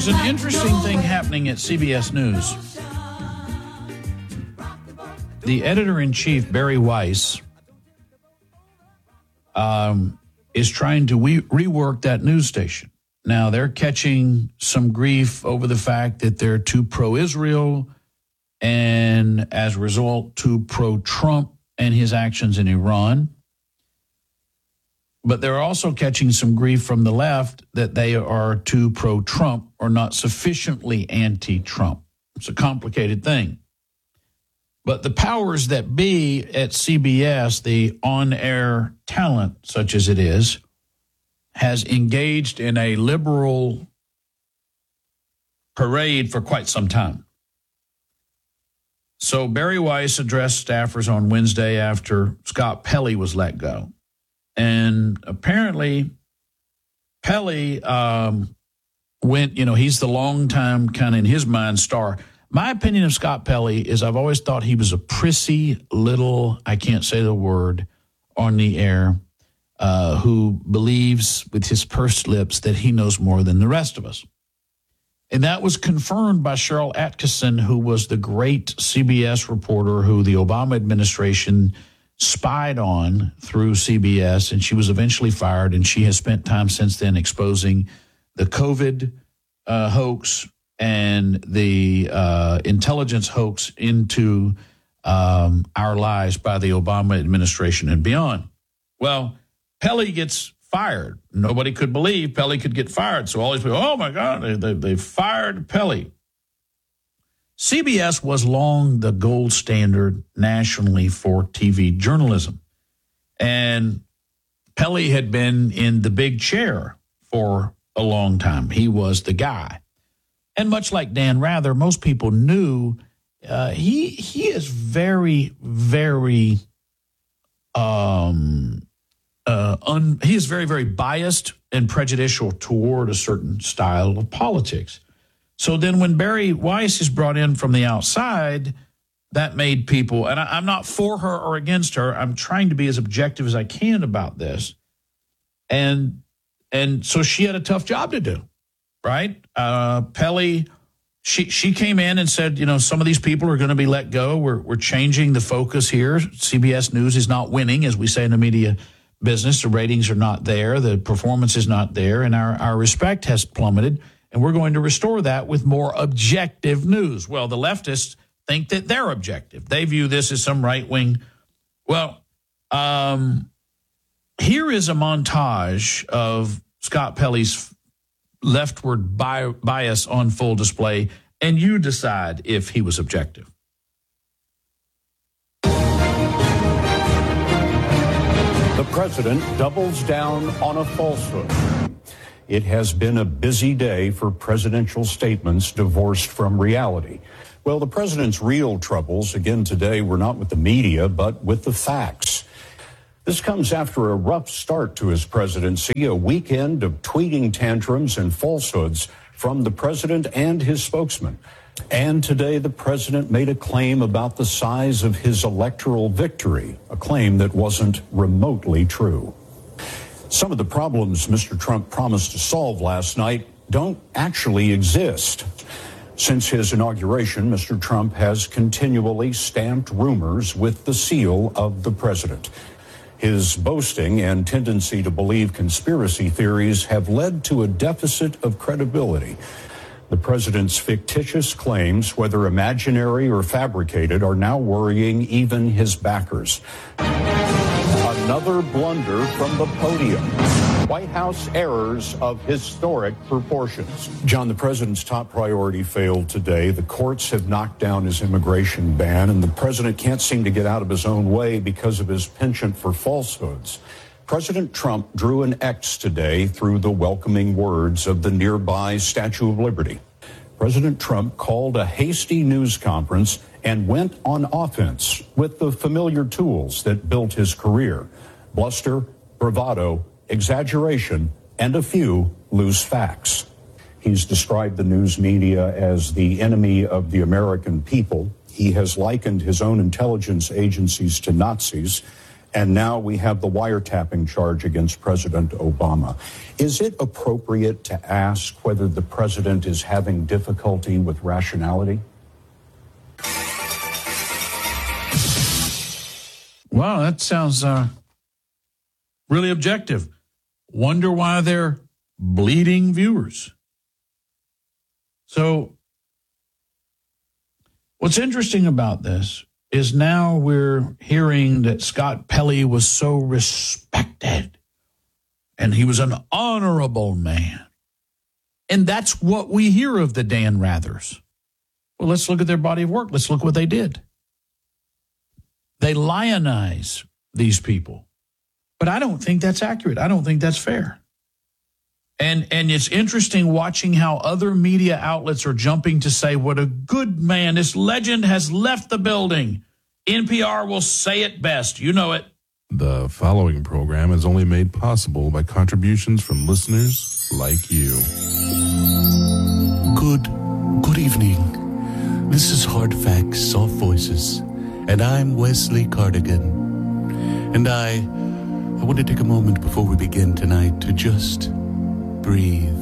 There's an interesting thing happening at CBS News. The editor-in-chief, Barry Weiss, is trying to rework that news station. Now, they're catching some grief over the fact that they're too pro-Israel and, as a result, too pro-Trump and his actions in Iran. But they're also catching some grief from the left that they are too pro-Trump or not sufficiently anti-Trump. It's a complicated thing. But the powers that be at CBS, the on-air talent, such as it is, has engaged in a liberal parade for quite some time. So Barry Weiss addressed staffers on Wednesday after Scott Pelley was let go. And apparently, Pelley went, he's the long-time kind of, in his mind, star. My opinion of Scott Pelley is I've always thought he was a prissy little, I can't say the word on the air, who believes with his pursed lips that he knows more than the rest of us. And that was confirmed by Cheryl Atkinson, who was the great CBS reporter who the Obama administration spied on through CBS, and she was eventually fired, and she has spent time since then exposing the COVID hoax and the intelligence hoax into our lives by the Obama administration and beyond. Well, Pelley gets fired. Nobody could believe Pelley could get fired. So all these people, oh, my God, they fired Pelley. CBS was long the gold standard nationally for TV journalism. And Pelley had been in the big chair for a long time. He was the guy. And much like Dan Rather, most people knew he is very, very he is very, very biased and prejudicial toward a certain style of politics. So then when Barry Weiss is brought in from the outside, that made people, and I'm not for her or against her, I'm trying to be as objective as I can about this. And so she had a tough job to do, right? Pelley, she came in and said, some of these people are going to be let go. We're changing the focus here. CBS News is not winning, as we say in the media business. The ratings are not there. The performance is not there. And our respect has plummeted. And we're going to restore that with more objective news. Well, the leftists think that they're objective. They view this as some right-wing. Well, here is a montage of Scott Pelley's leftward bias on full display, and you decide if he was objective. The president doubles down on a falsehood. It has been a busy day for presidential statements divorced from reality. Well, the president's real troubles, again today, were not with the media, but with the facts. This comes after a rough start to his presidency, a weekend of tweeting tantrums and falsehoods from the president and his spokesman. And today, the president made a claim about the size of his electoral victory, a claim that wasn't remotely true. Some of the problems Mr. Trump promised to solve last night don't actually exist. Since his inauguration, Mr. Trump has continually stamped rumors with the seal of the president. His boasting and tendency to believe conspiracy theories have led to a deficit of credibility. The president's fictitious claims, whether imaginary or fabricated, are now worrying even his backers. Another blunder from the podium. White House errors of historic proportions. John, the president's top priority failed today. The courts have knocked down his immigration ban, and the president can't seem to get out of his own way because of his penchant for falsehoods. President Trump drew an X today through the welcoming words of the nearby Statue of Liberty. President Trump called a hasty news conference and went on offense with the familiar tools that built his career: bluster, bravado, exaggeration, and a few loose facts. He's described the news media as the enemy of the American people. He has likened his own intelligence agencies to Nazis. And now we have the wiretapping charge against President Obama. Is it appropriate to ask whether the president is having difficulty with rationality? Wow, that sounds really objective. Wonder why they're bleeding viewers. So what's interesting about this is now we're hearing that Scott Pelley was so respected and he was an honorable man. And that's what we hear of the Dan Rathers. Well, let's look at their body of work. Let's look what they did. They lionize these people. But I don't think that's accurate. I don't think that's fair. And it's interesting watching how other media outlets are jumping to say, what a good man, this legend has left the building. NPR will say it best. You know it. The following program is only made possible by contributions from listeners like you. Good evening. This is Hard Facts, Soft Voices, and I'm Wesley Cardigan. And I want to take a moment before we begin tonight to just breathe.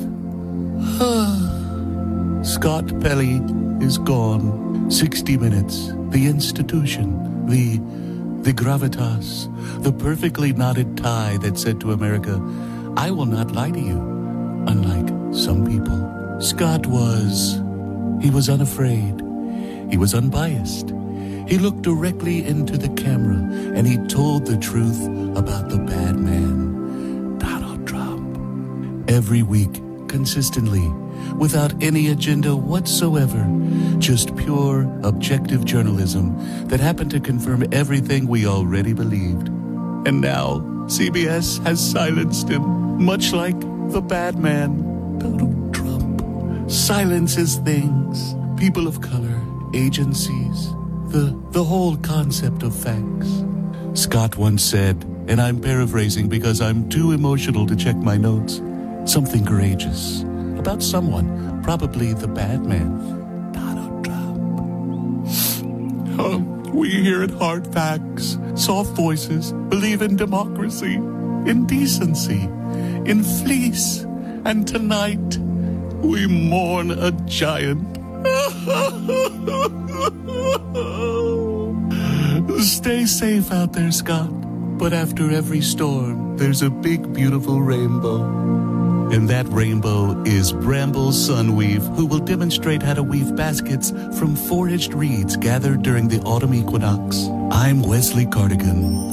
Scott Pelley is gone. 60 Minutes, the institution, the gravitas, the perfectly knotted tie that said to America, I will not lie to you, unlike some people. Scott was unafraid. He was unbiased. He looked directly into the camera and he told the truth about the bad man, Donald Trump. Every week, consistently, without any agenda whatsoever, just pure, objective journalism that happened to confirm everything we already believed. And now, CBS has silenced him, much like the bad man, Donald Trump. Silences things, people of color, agencies, the whole concept of facts. Scott once said, and I'm paraphrasing because I'm too emotional to check my notes, something courageous about someone, probably the bad man, Donald Trump. We here at Hard Facts, Soft Voices, believe in democracy, in decency, in fleece, and tonight we mourn a giant. Stay safe out there, Scott. But after every storm, there's a big, beautiful rainbow. And that rainbow is Bramble Sunweave, who will demonstrate how to weave baskets from foraged reeds gathered during the autumn equinox. I'm Wesley Cardigan.